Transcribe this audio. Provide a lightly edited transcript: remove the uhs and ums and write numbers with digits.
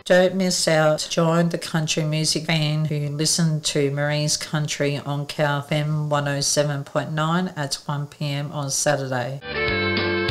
Don't miss out. Join the country music fan who listen to Marie's Country on KFM 107.9 at 1 p.m. on Saturday.